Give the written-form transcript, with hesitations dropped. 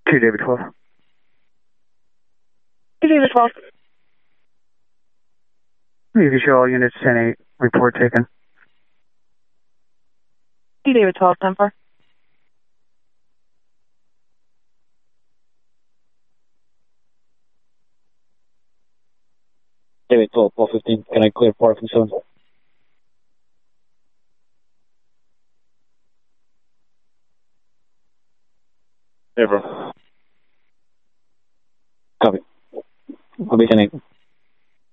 2 David 12. 2 David 12. You can show all units 10-8. Report taken. 2 David 12, 10-4. David 12, 1215. Can I clear 457? Hey, bro. Copy. I'll be 10-8.